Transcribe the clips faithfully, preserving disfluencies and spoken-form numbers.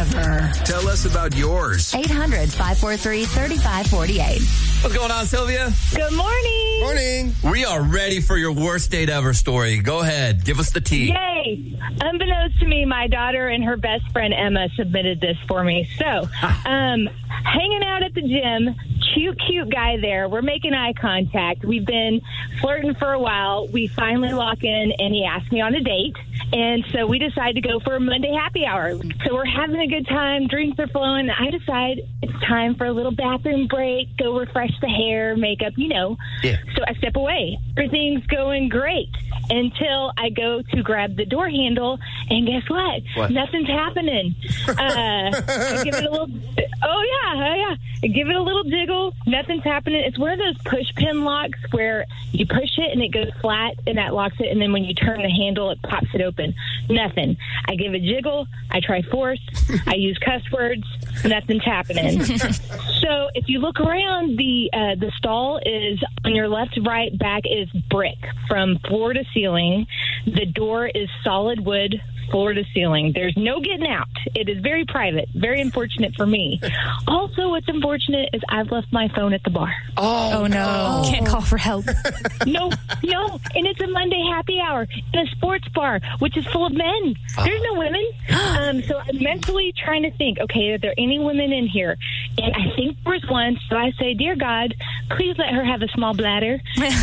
ever. Tell us about yours. eight hundred, five four three, three five four eight. What's going on, Sylvia? Good morning. Morning. We are ready for your worst date ever story. Go ahead. Give us the tea. Yay. Unbeknownst to me, my daughter and her best friend Emma submitted this for me. So, um, hanging out at the gym, cute, cute guy there. We're making eye contact. We've been flirting for a while. We finally lock in, and he asked me on a date. And so we decide to go for a Monday happy hour. So we're having a good time. Drinks are flowing. I decide it's time for a little bathroom break, go refresh the hair, makeup, you know. Yeah. So I step away. Everything's going great until I go to grab the door handle, and guess what? What? Nothing's happening. Uh, I give it a little, oh, yeah, oh, yeah. I give it a little jiggle. Nothing's happening. It's one of those push pin locks where you push it and it goes flat, and that locks it, and then when you turn the handle, it pops it open. Nothing. I give a jiggle. I try force. I use cuss words. Nothing's happening. So if you look around, the uh, the stall is on your left, right, back is brick from floor to ceiling. The door is solid wood, floor to ceiling. There's no getting out. It is very private. Very unfortunate for me. Also, what's unfortunate is I've left my phone at the bar. Oh, no. Can't call for help. No, no. And it's a Monday happy hour in a sports bar, which is full of men. There's no women. Um, so I'm mentally trying to think, okay, are there any women in here? And I think there was one. So I say, dear God, please let her have a small bladder.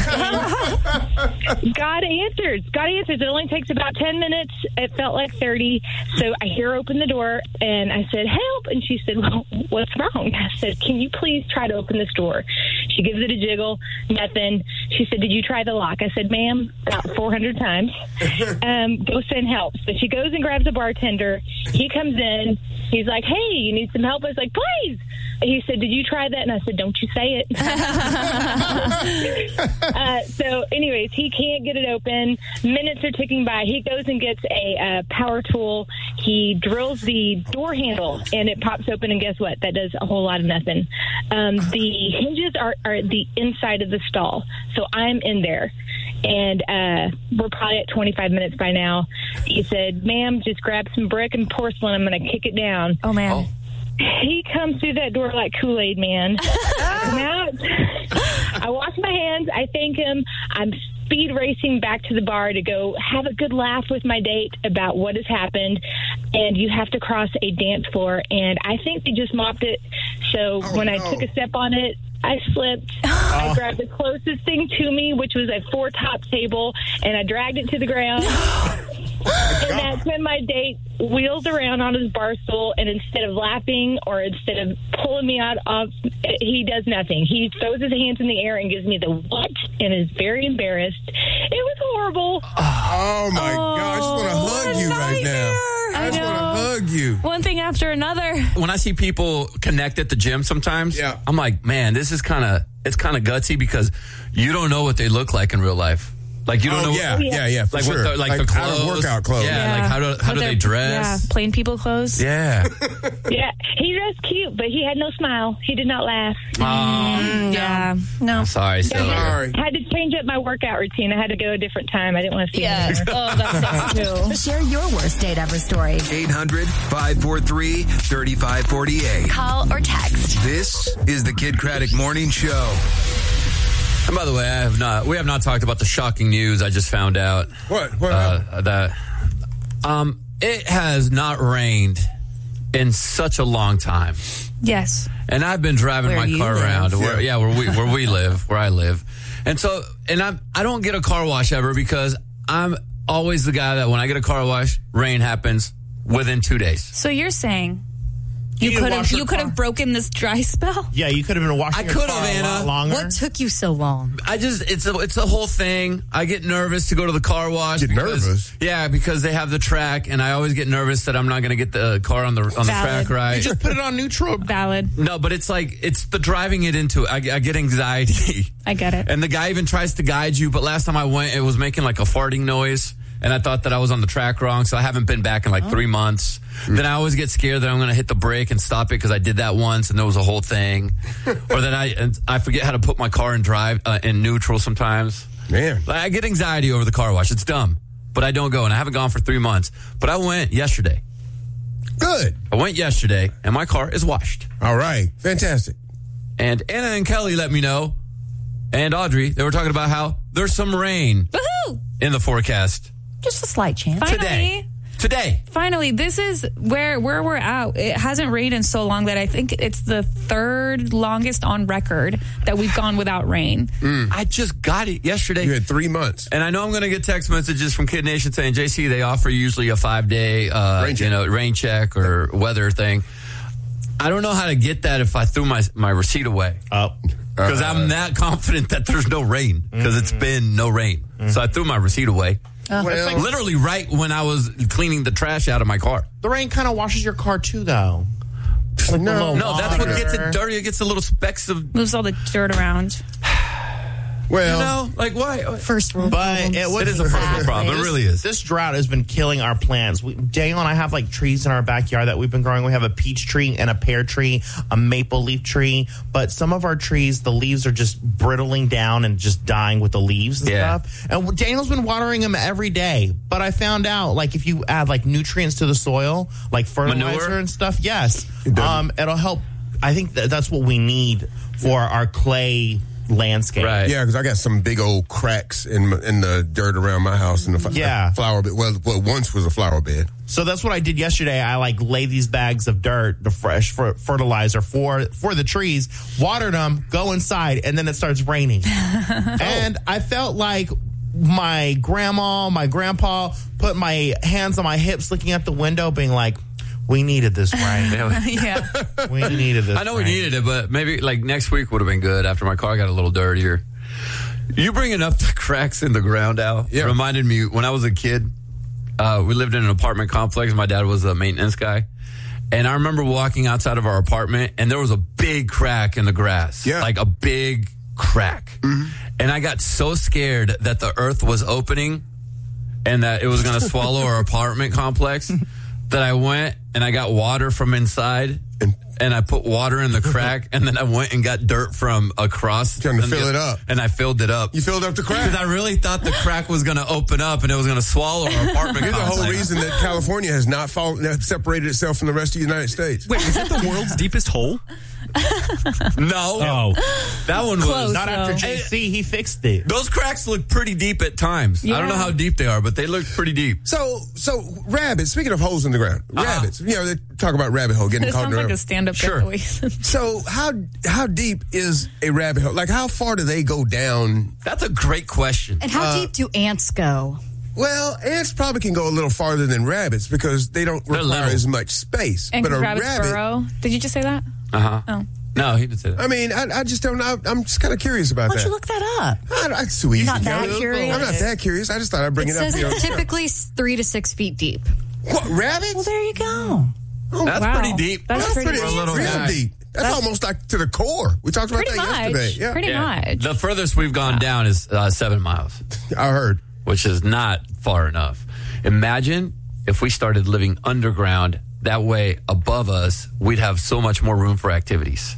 God answers. God answers. It only takes about ten minutes. It felt like thirty. So I hear her open the door, and I said, help. And she said, well, what's wrong? I said, can you please try to open this door? She gives it a jiggle. Nothing. She said, did you try the lock? I said, ma'am, about four hundred times. Um, go send help. So she goes and grabs a bartender. He comes in. He's like, hey, you need some help? I was like, please. He said, did you try that? And I said, don't you say it. uh, so anyways, he can't get it open. Minutes are ticking by. He goes and gets a uh, power tool. He drills the door handle, and it pops open, and guess what? That does a whole lot of nothing. Um, the hinges are, are at the inside of the stall, so I'm in there. And uh, we're probably at twenty-five minutes by now. He said, ma'am, just grab some brick and porcelain. I'm going to kick it down. Oh, man. Oh. He comes through that door like Kool-Aid Man. I come out. I wash my hands. I thank him. I'm speed racing back to the bar to go have a good laugh with my date about what has happened. And you have to cross a dance floor. And I think they just mopped it. So Oh, when I no. took a step on it, I slipped. I grabbed the closest thing to me, which was a four-top table, and I dragged it to the ground. And that's when my date wheels around on his bar stool, and instead of laughing or instead of pulling me out of, he does nothing. He throws his hands in the air and gives me the what, and is very embarrassed. It was horrible. Oh, my God. I just want to hug you right now. I just want to hug you. One thing after another. When I see people connect at the gym sometimes, Yeah. I'm like, man, this is kind of, it's kind of gutsy because you don't know what they look like in real life. Like, you don't Oh, know. yeah, yeah, yeah, for like sure. What the, like, Like the out of clothes. workout clothes. Yeah, like how do, how do They're- they dress? Yeah, plain people clothes. Yeah. Yeah, he dressed cute, but he had no smile. He did not laugh. Um, Yeah. No. I'm sorry, Sylvia. Sorry. I had to change up my workout routine. I had to go a different time. I didn't want to see Yeah. him Oh, that's anymore. Share your worst date ever story. eight hundred, five four three, three five four eight. Call or text. This is the Kid Craddock Morning Show. And by the way, I have not. We have not talked about the shocking news I just found out. What? What happened? Uh, that um, it has not rained in such a long time, Yes. and I've been driving Where my you car live. around. Where, Yeah. yeah, where we where we live, where I live, and so and I I don't get a car wash ever because I'm always the guy that when I get a car wash, rain happens within two days. So you're saying You you didn't could have wash your you could car? have broken this dry spell? Yeah, you could have been washing I your could car have, a lot Anna. longer. What took you so long? I just it's a it's a whole thing. I get nervous to go to the car wash. Get because, nervous? Yeah, because they have the track, and I always get nervous that I'm not going to get the car on the on the Valid. track right. Just put it on neutral. Valid. No, but it's like it's the driving it into it. I, I get anxiety, I get it. and the guy even tries to guide you. But last time I went, it was making like a farting noise, and I thought that I was on the track wrong. So I haven't been back in like Oh. three months. Then I always get scared that I'm going to hit the brake and stop it because I did that once, and there was a whole thing. Or then I and I forget how to put my car in drive uh, in neutral sometimes. Man. Like, I get anxiety over the car wash. It's dumb, but I don't go, and I haven't gone for three months. But I went yesterday. Good. I went yesterday, and my car is washed. All right. Fantastic. And Anna and Kelly let me know, and Audrey, they were talking about how there's some rain Woohoo! in the forecast Just a slight chance. Finally. today. Today. Finally, this is where where we're at. It hasn't rained in so long that I think it's the third longest on record that we've gone without rain. I just got it yesterday. You had three months. And I know I'm going to get text messages from Kid Nation saying, J C, they offer usually a five-day uh, Rain check. you know, rain check or weather thing. I don't know how to get that if I threw my, my receipt away. Oh. Because I'm that confident that there's no rain. Because it's been no rain. So I threw my receipt away. Well, Literally right when I was cleaning the trash out of my car. The rain kind of washes your car too, though. Like No. the No, that's what water. gets it dirty. It gets the little specks of, Moves all the dirt around. well, you know, like why? First world But problems. it, was, It is a first world problem. It really is. This drought has been killing our plants. We, Daniel and I have like trees in our backyard that we've been growing. We have a peach tree and a pear tree, a maple leaf tree. But some of our trees, the leaves are just brittling down and just dying with the leaves and Yeah. stuff. And Daniel's been watering them every day. But I found out like if you add like nutrients to the soil, like fertilizer Manure? and stuff, yes, doesn't. um, it'll help. I think that that's what we need for our clay landscape. Right. yeah, because I got some big old cracks in my- in the dirt around my house in the f- Yeah. flower bed. Well, what once was a flower bed. So that's what I did yesterday. I like lay these bags of dirt, the fresh fer- fertilizer for for the trees, watered them, go inside, and then it starts raining. And I felt like my grandma, my grandpa put my hands on my hips, looking at the window, being like, "We needed this rain. Yeah. We needed this." I know we rain." needed it, but maybe like next week would have been good after my car got a little dirtier. You bringing up the cracks in the ground, Al, Yeah. reminded me when I was a kid, uh, we lived in an apartment complex. My dad was a maintenance guy. And I remember walking outside of our apartment and there was a big crack in the grass. Yeah. Like a big crack. And I got so scared that the earth was opening and that it was going to swallow our apartment complex that I went and I got water from inside And- and I put water in the crack and then I went and got dirt from across. Trying to and fill the- it up. And I filled it up. You filled up the Because crack. I really thought the crack was going to open up and it was going to swallow our apartment You're the complex. whole reason that California has not fall, not separated itself from the rest of the United States. Wait, is it the world's deepest hole? No. Oh. That one Close. was. Not after So- J C, he fixed it. Those cracks look pretty deep at times. I don't know Yeah. how deep they are, but they look pretty deep. So, so rabbits. Speaking of holes in the ground, Uh-huh. rabbits. You know, they talk about rabbit hole getting It caught in sounds the like river. a stand-up Sure. voice. So, how how deep is a rabbit hole? Like, how far do they go down? That's a great question. And how deep do ants go? Well, ants probably can go a little farther than rabbits because they don't They're require little. as much space. And but a rabbits rabbit, burrow. Did you just say that? Uh huh. Oh. No, he didn't say that. I mean, I, I just don't know. I'm just kind of curious about Why don't that. you look that up? I, I, it's too easy. not that Kelly. curious? I'm not that curious. I just thought I'd bring It it, up says here. it's typically three to six feet deep. What, rabbits? Well, there you go. That's Wow. pretty deep. That's That's pretty pretty for a little real guy. deep. That's, almost like to the core. We talked about Pretty that much. yesterday. Yeah, Pretty much. The furthest we've gone down is uh, seven miles, I heard. which is not far enough. Imagine if we started living underground. That way, above us, we'd have so much more room for activities.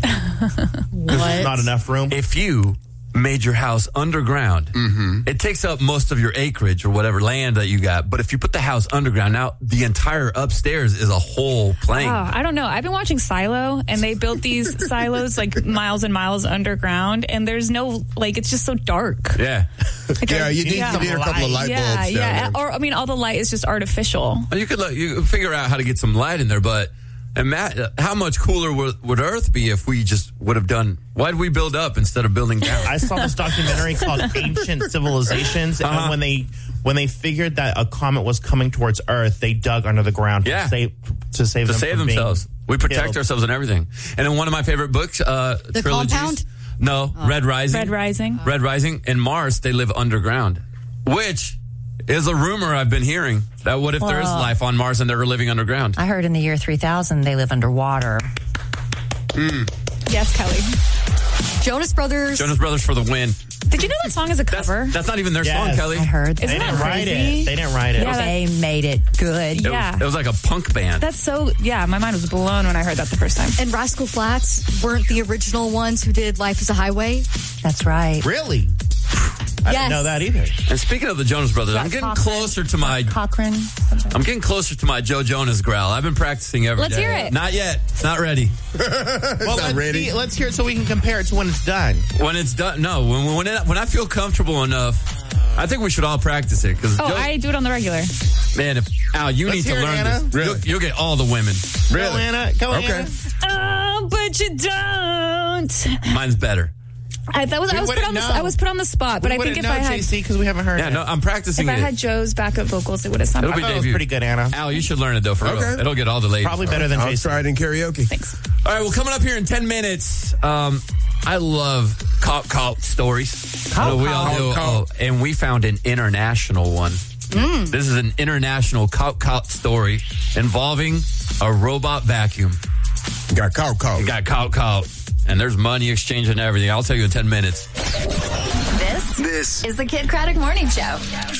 There's not enough room. If you made your house underground, it takes up most of your acreage or whatever land that you got. But if you put the house underground, now the entire upstairs is a whole plane. Oh, I don't know. I've been watching Silo, and they built these silos like miles and miles underground, and there's no like it's just so dark. Yeah. Like, Yeah, I- you need, yeah. you need a couple of light yeah, bulbs yeah. down there. Or I mean, all the light is just artificial. You could look, you could figure out how to get some light in there, but and Matt, how much cooler would, would Earth be if we just would have done? Why did we build up instead of building down? I saw this documentary called Ancient Civilizations, Uh-huh. and when they when they figured that a comet was coming towards Earth, they dug under the ground Yeah. to save to save to them save from being themselves. We protect killed. ourselves in everything. And in one of my favorite books, uh, The trilogies, Compound? No, Red Rising. Red Rising. Red Rising. In Mars, they live underground, which is a rumor I've been hearing. That what if there is Well- life on Mars and they're living underground? I heard in the year three thousand they live underwater. Yes, Kelly. Jonas Brothers. Jonas Brothers for the win. Did you know that song is a That's, cover? that's not even their Yes. song, Kelly. I heard. They Isn't didn't that write crazy? it. They didn't write it. Yeah, They made it good. It was- Yeah. it was like a punk band. That's so. Yeah, my mind was blown when I heard that the first time. And Rascal Flatts weren't the original ones who did Life is a Highway. That's right. Really? I Yes. didn't know that either. And speaking of the Jonas Brothers, I'm getting Cochran. closer to my Cochran. I'm getting closer to my Joe Jonas growl. I've been practicing every Let's day. hear it. Not yet. It's not ready. Well, let's, ready. see, let's hear it so we can compare it to when it's done. When it's done, no. When when, it, when I feel comfortable enough, I think we should all practice it. Because Oh, I do it on the regular. man, if Al, you Let's need to hear it, learn Anna. this. Really? You'll, you'll get all the women. Go, Anna. Go, Okay. Anna. Oh, but you don't. Mine's better. I, that was, We I was put wouldn't on the know. I was put on the spot, but We I think wouldn't if know, I had J C, because we haven't heard Yeah, it. no, I'm practicing if I it. had Joe's backup vocals, it would have sounded. It'll I be thought it was debut. pretty good, Anna. Al, you should learn it though for Okay. real. It'll get all the ladies. Probably better than I'll J C. try it in karaoke. Thanks. All right, well, coming up here in ten minutes, um, I love cop cop stories. I know we all do. Cop, Oh, and we found an international one. This is an international cop cop story involving a robot vacuum. Got caught, caught. Got caught, caught, and there's money exchange and everything. I'll tell you in ten minutes. This This is the Kid Craddock Morning Show.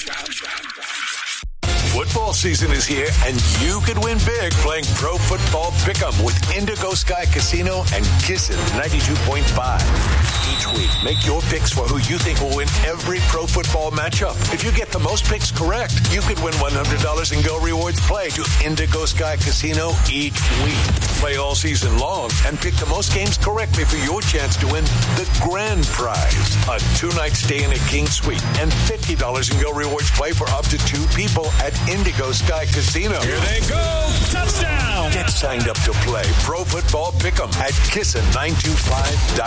Football season is here, and you could win big playing Pro Football Pick'em with Indigo Sky Casino and Kissin' ninety-two point five. Each week, make your picks for who you think will win every pro football matchup. If you get the most picks correct, you could win one hundred dollars in Go Rewards Play to Indigo Sky Casino each week. Play all season long and pick the most games correctly for your chance to win the grand prize, a two-night stay in a King Suite and fifty dollars in Go Rewards Play for up to two people at Indigo Sky Casino. Here they go. Touchdown. Get signed up to play Pro Football Pick'em at kissin nine two five dot com.